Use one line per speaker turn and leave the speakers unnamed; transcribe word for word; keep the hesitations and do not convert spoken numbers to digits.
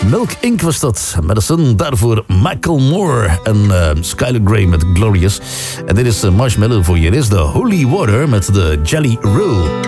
Milk Incorporated was dat. Madison, daarvoor Michael Moore en uh, Skylar Grey met Glorious. En dit is uh, Marshmello voor je. Dit is de Holy Water met de Jelly Roll.